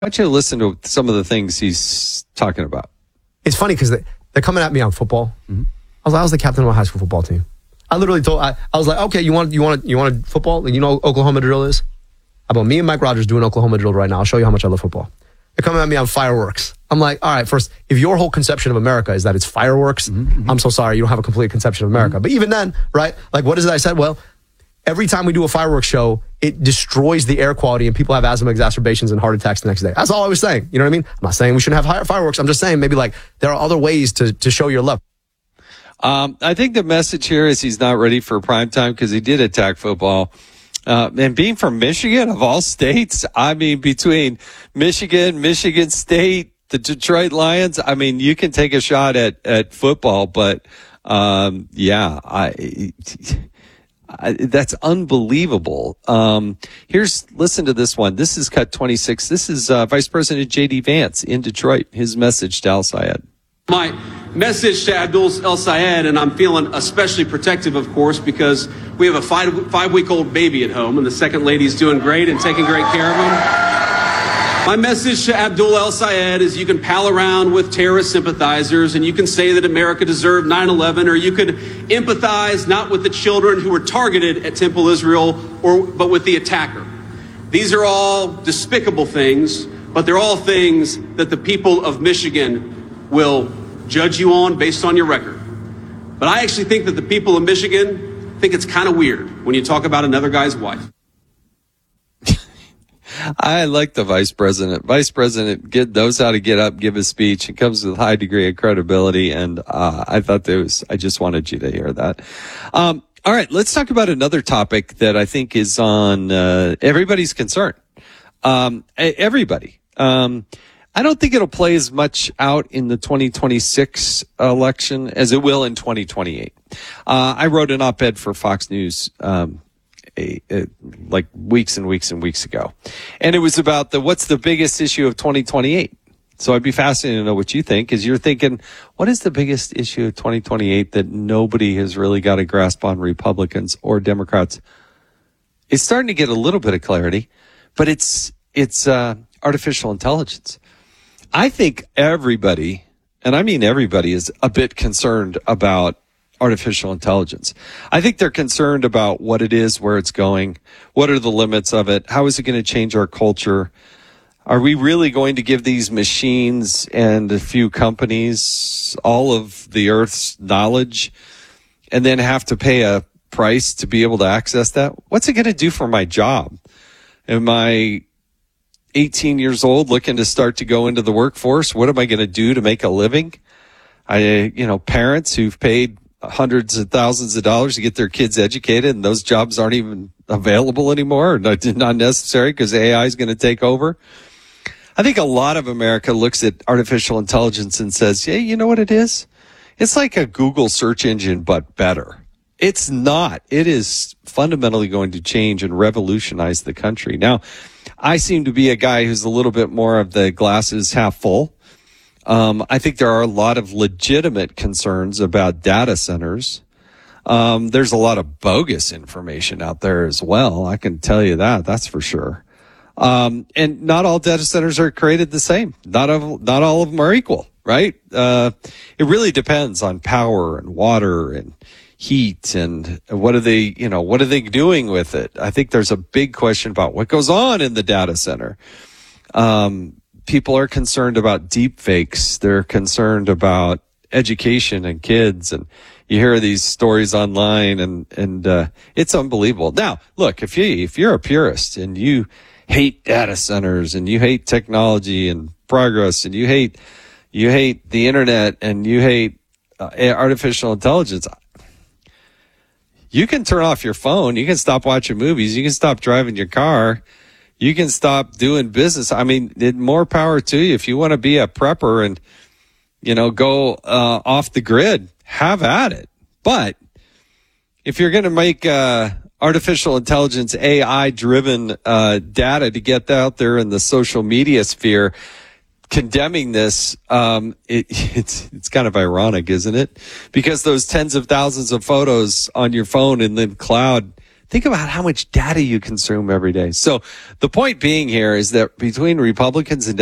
Why don't you listen to some of the things he's talking about? It's funny because they're coming at me on football. Mm-hmm. I was the captain of my high school football team. I literally told, I was like, okay, you want a football? You know what Oklahoma drill is? How about me and Mike Rogers doing Oklahoma drill right now? I'll show you how much I love football. They're coming at me on fireworks. I'm like, all right, first, if your whole conception of America is that it's fireworks, I'm so sorry, you don't have a complete conception of America. But even then, right, like what is it I said? Well, every time we do a fireworks show, it destroys the air quality and people have asthma exacerbations and heart attacks the next day. That's all I was saying. You know what I mean? I'm not saying we shouldn't have fireworks. I'm just saying maybe like there are other ways to show your love. I think the message here is he's not ready for prime time because he did attack football. And being from Michigan, of all states, I mean, between Michigan State, the Detroit Lions, I mean, you can take a shot at football, but that's unbelievable. Listen to this one. This is cut 26. This is Vice President J.D. Vance in Detroit. His message to Al Sayed. My message to Abdul El Sayed, and I'm feeling especially protective, of course, because we have a five-week-old baby at home, and the second lady's doing great and taking great care of him. My message to Abdul El Sayed is you can pal around with terrorist sympathizers, and you can say that America deserved 9/11, or you could empathize not with the children who were targeted at Temple Israel, but with the attacker. These are all despicable things, but they're all things that the people of Michigan will judge you on based on your record. But I actually think that the people of Michigan think it's kind of weird when you talk about another guy's wife. I like the vice president. Vice president knows how to get up, give a speech. It comes with a high degree of credibility. And I thought I just wanted you to hear that. All right, let's talk about another topic that I think is on everybody's concern. Everybody. I don't think it'll play as much out in the 2026 election as it will in 2028. I wrote an op-ed for Fox News like weeks and weeks and weeks ago, and it was about what's the biggest issue of 2028. So I'd be fascinated to know what you think, because you're thinking, what is the biggest issue of 2028 that nobody has really got a grasp on, Republicans or Democrats? It's starting to get a little bit of clarity, but it's artificial intelligence. I think everybody, and I mean everybody, is a bit concerned about artificial intelligence. I think they're concerned about what it is, where it's going, what are the limits of it, how is it going to change our culture? Are we really going to give these machines and a few companies all of the Earth's knowledge and then have to pay a price to be able to access that? What's it going to do for my job? Am I 18 years old looking to start to go into the workforce? What am I going to do to make a living? Parents who've paid hundreds of thousands of dollars to get their kids educated, and those jobs aren't even available anymore, or not necessary because AI is going to take over. I think a lot of America looks at artificial intelligence and says, yeah, you know what it is? It's like a Google search engine, but better. It's not. It is fundamentally going to change and revolutionize the country. Now, I seem to be a guy who's a little bit more of the glasses half full. I think there are a lot of legitimate concerns about data centers. There's a lot of bogus information out there as well. I can tell you that. That's for sure. And not all data centers are created the same. Not all of them are equal, right? It really depends on power and water and heat and what are they doing with it? I think there's a big question about what goes on in the data center. People are concerned about deep fakes. They're concerned about education and kids, and you hear these stories online and it's unbelievable. Now, look, if you're a purist and you hate data centers and you hate technology and progress and you hate the internet and you hate artificial intelligence, you can turn off your phone. You can stop watching movies. You can stop driving your car. You can stop doing business. I mean, more power to you. If you want to be a prepper and, go off the grid, have at it. But if you're going to make artificial intelligence, AI-driven data to get out there in the social media sphere, condemning this, it's kind of ironic, isn't it? Because those tens of thousands of photos on your phone in the cloud, Think about how much data you consume every day. So the point being here is that between Republicans and